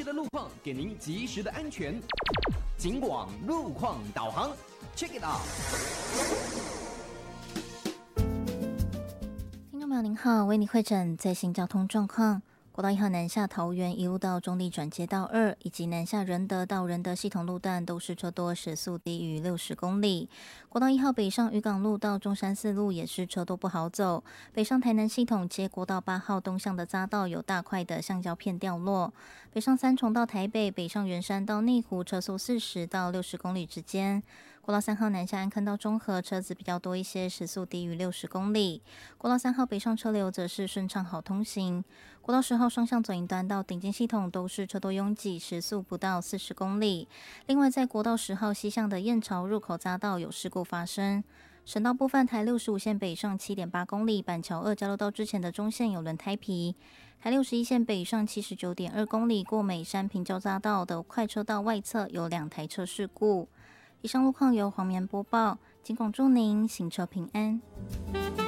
的路况，给您及时的安全。警广路况导航 ，Check it out。 听众朋友您好，为您汇诊最新交通状况。国道1号南下桃园一路到中立转接道2，以及南下仁德到仁德系统路段都是车多，时速低于60公里。国道1号北上渔港路到中山四路也是车多不好走。北上台南系统接国道8号东向的匝道有大块的橡胶片掉落。北上三重到台北，北上圆山到内湖车速40到60公里之间。国道3号南下安坑到中和车子比较多一些，时速低于60公里。国道3号北上车流则是顺畅好通行。国道10号双向左营端到顶尖系统都是车多拥挤，时速不到40公里。另外，在国道10号西向的燕巢入口匝道有事故发生。省道部分，台65线北上 7.8 公里，板桥2交流道之前的中线有轮胎皮。台61线北上 79.2 公里，过美山平交匝道的快车道外侧有2台车事故。以上路况由黄棉播报，警广祝您行车平安。